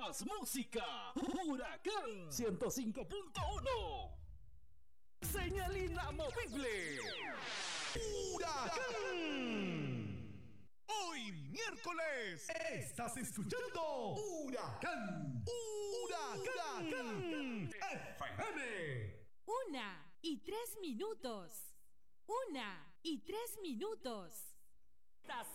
más música. Huracán 105.1. Señal inamovible. Huracán. Hoy miércoles estás escuchando Huracán. Huracán FM. 1:03. 1:03.